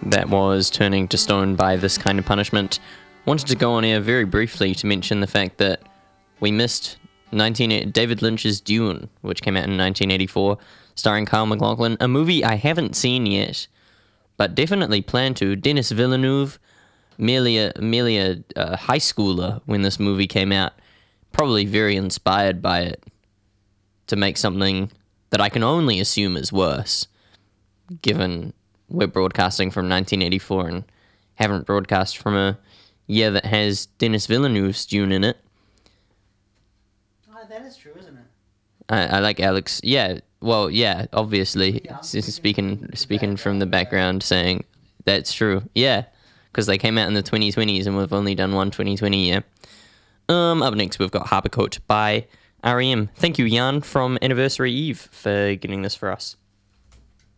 that was turning to stone by this kind of punishment. Wanted to go on air very briefly to mention the fact that we missed David Lynch's Dune, which came out in 1984, starring Kyle MacLachlan, a movie I haven't seen yet, but definitely plan to. Denis Villeneuve, merely a high schooler when this movie came out, probably very inspired by it to make something that I can only assume is worse, given we're broadcasting from 1984 and haven't broadcast from a year that has Denis Villeneuve's Dune in it. Oh, that is true, isn't it? I like Alex. Yeah, well, yeah, obviously. Yeah, Speaking from the background, saying that's true. Yeah, because they came out in the 2020s and we've only done one 2020 year. Up next, we've got Harper Coat by R.E.M. Thank you, Jan, from Anniversary Eve, for getting this for us.